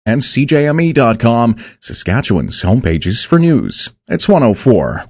and CJME.com, Saskatchewan's homepages for news. It's 104.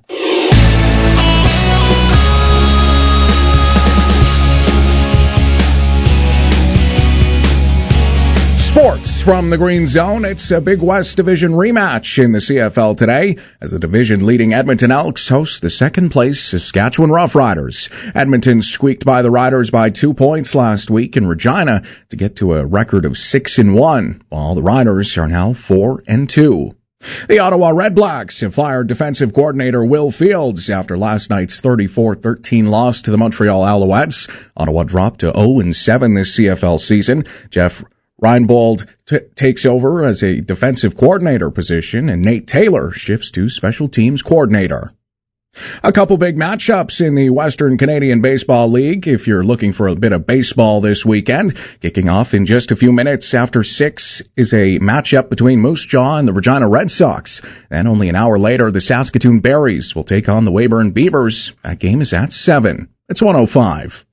Sports from the Green Zone. It's a Big West Division rematch in the CFL today as the division-leading Edmonton Elks host the second-place Saskatchewan Roughriders. Edmonton squeaked by the Riders by 2 points last week in Regina to get to a record of 6-1, while the Riders are now 4-2. The Ottawa Redblacks have fired defensive coordinator Will Fields after last night's 34-13 loss to the Montreal Alouettes. Ottawa dropped to 0-7 this CFL season. Jeff Reinbold takes over as a defensive coordinator position, and Nate Taylor shifts to special teams coordinator. A couple big matchups in the Western Canadian Baseball League if you're looking for a bit of baseball this weekend. Kicking off in just a few minutes after 6 is a matchup between Moose Jaw and the Regina Red Sox. Then only an hour later, the Saskatoon Berries will take on the Weyburn Beavers. That game is at 7. It's 105.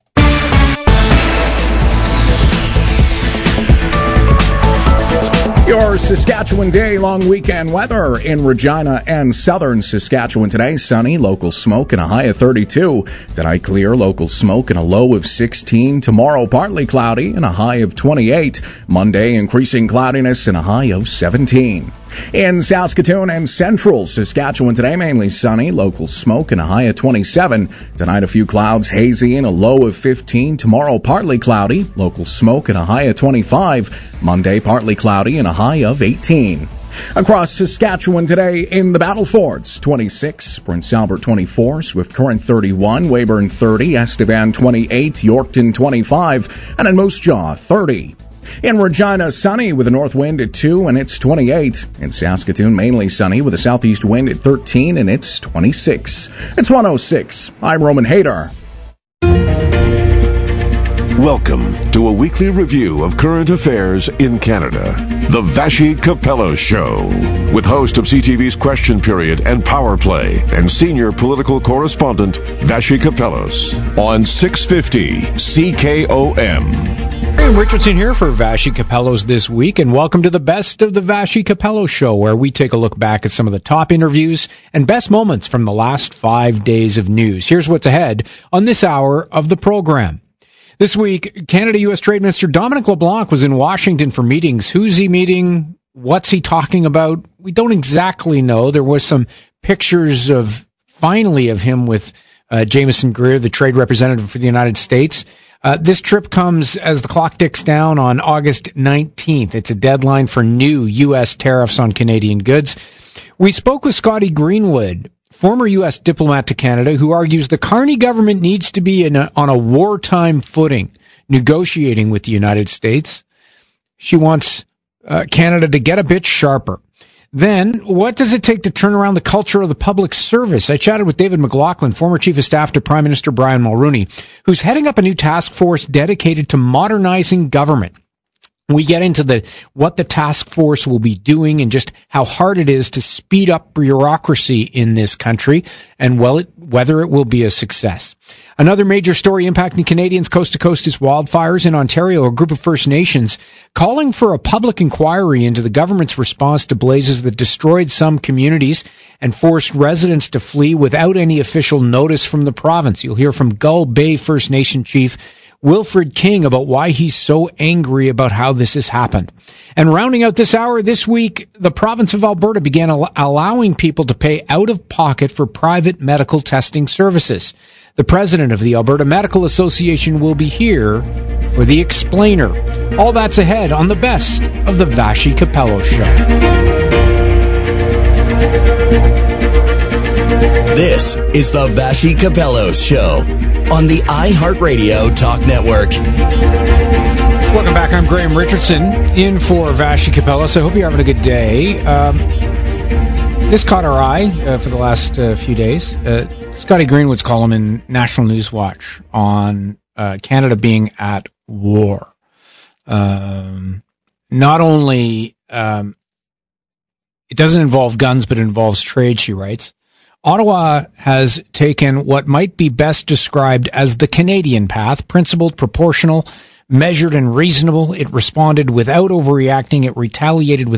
Your Saskatchewan Day long weekend weather in Regina and southern Saskatchewan today. Sunny, local smoke and a high of 32. Tonight clear, local smoke and a low of 16. Tomorrow partly cloudy and a high of 28. Monday increasing cloudiness and a high of 17. In Saskatoon and central Saskatchewan today, mainly sunny, local smoke and a high of 27. Tonight a few clouds, hazy and a low of 15. Tomorrow partly cloudy, local smoke and a high of 25. Monday partly cloudy and a high of 18. Across Saskatchewan today in the Battlefords, 26, Prince Albert 24, Swift Current 31, Weyburn 30, Estevan 28, Yorkton 25, and in Moose Jaw 30. In Regina, sunny with a north wind at 2 and it's 28. In Saskatoon, mainly sunny with a southeast wind at 13 and it's 26. It's 106. I'm Roman Hayter. Welcome to a weekly review of current affairs in Canada. The Vassy Capello Show, with host of CTV's Question Period and Power Play and senior political correspondent Vassy Capellos on 650 CKOM. Graham Richardson here for Vassy Capellos this week, and welcome to the best of the Vassy Capello Show, where we take a look back at some of the top interviews and best moments from the last 5 days of news. Here's what's ahead on this hour of the program. This week, Canada-U.S. Trade Minister Dominic LeBlanc was in Washington for meetings. Who's he meeting? What's he talking about? We don't exactly know. There was some pictures of him with Jameson Greer, the trade representative for the United States. This trip comes as the clock ticks down on August 19th. It's a deadline for new U.S. tariffs on Canadian goods. We spoke with Scotty Greenwood, former U.S. diplomat to Canada, who argues the Carney government needs to be on a wartime footing, negotiating with the United States. She wants Canada to get a bit sharper. Then, what does it take to turn around the culture of the public service? I chatted with David McLaughlin, former Chief of Staff to Prime Minister Brian Mulroney, who's heading up a new task force dedicated to modernizing government. We get into what the task force will be doing and just how hard it is to speed up bureaucracy in this country and whether it will be a success. Another major story impacting Canadians coast to coast is wildfires in Ontario. A group of First Nations calling for a public inquiry into the government's response to blazes that destroyed some communities and forced residents to flee without any official notice from the province. You'll hear from Gull Bay First Nation Chief Wilfred King about why he's so angry about how this has happened. And rounding out this hour this week, the province of Alberta began allowing people to pay out of pocket for private medical testing services. The president of the Alberta Medical Association will be here for the explainer. All that's ahead on the best of the Vassy Capello Show. This is the Vassy Capello Show on the iHeartRadio Talk Network. Welcome back. I'm Graham Richardson in for Vassy Capellos. I hope you're having a good day. This caught our eye for the last few days. Scotty Greenwood's column in National News Watch on Canada being at war. Not only it doesn't involve guns, but it involves trade, she writes. Ottawa has taken what might be best described as the Canadian path, principled, proportional, measured and reasonable. It responded without overreacting. It retaliated with